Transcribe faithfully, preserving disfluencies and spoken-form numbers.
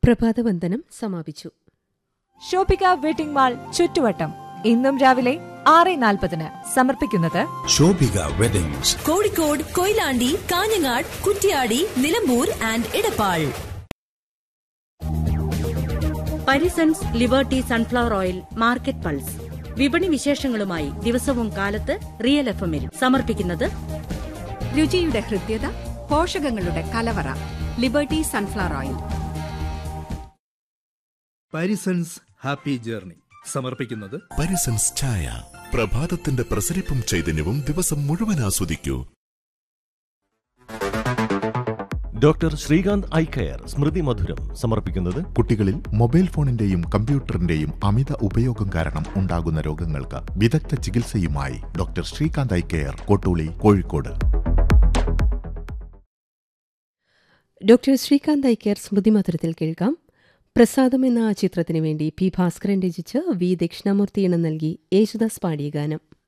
പ്രഭാതവന്ദനം സമാപിച്ചു. Shoppika wedding mall ചുറ്റുവട്ടം ഇന്നും രാവിലെ ആറ് നാൽപ്പതിന് സമർപ്പിക്കുന്നത് Shobhika weddings, Kozhikode, Koyilandy, Kanhangad, Kuttiadi, Nilambur and Edappal. Parisons liberty sunflower oil market pulse. വിപണി വിശേഷങ്ങളുമായി ദിവസവും കാലത്ത് റിയൽ എഫ് എമ്മിൽ സമർപ്പിക്കുന്നത് രുചിയുടെ ഹൃദ്യത, പോഷകങ്ങളുടെ കലവറ. Liberty sunflower oil. Parisons happy journey സമർപ്പിക്കുന്നത് പരിസൺസ് ചായ. പ്രഭാതത്തിന്റെ പ്രസരിപ്പും ചൈതന്യവും ദിവസം മുഴുവൻ ആസ്വദിക്കൂ. ഡോക്ടർ ശ്രീകാന്ത് ഐ കെയർ സ്മൃതി മധുരം സമർപ്പിക്കുന്നത് കുട്ടികളിൽ മൊബൈൽ ഫോണിന്റെയും കമ്പ്യൂട്ടറിന്റെയും അമിത ഉപയോഗം കാരണം ഉണ്ടാകുന്ന രോഗങ്ങൾക്ക് വിദഗ്ധ ചികിത്സയുമായി doctor Srikanth eye care, Kottooli, Kozhikode. Doctor Srikanth eye care സ്മൃതി മധുരത്തിൽ കേൾക്കാം. പ്രസാദം എന്ന ചിത്രത്തിനു വേണ്ടി പി ഭാസ്കരൻ രചിച്ച് വി ദക്ഷിണാമൂർത്തി ഇണം നൽകി യേശുദാസ് പാടിയ ഗാനം.